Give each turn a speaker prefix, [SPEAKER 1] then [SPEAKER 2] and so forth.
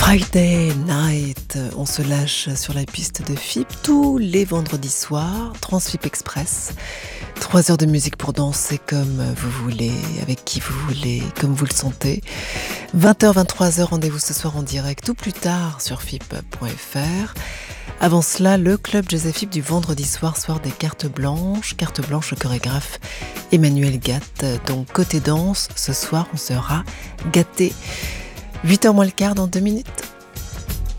[SPEAKER 1] Friday Night, on se lâche sur la piste de FIP tous les vendredis soirs, Transfip Express. 3 heures de musique pour danser comme vous voulez, avec qui vous voulez, comme vous le sentez. 20h, 23h, rendez-vous ce soir en direct ou plus tard sur FIP.fr. Avant cela, le club Jazz et FIP du vendredi soir, soir des cartes blanches au chorégraphe Emmanuel Gatt. Donc côté danse, ce soir on sera gâtés. 8h moins le quart dans 2 minutes.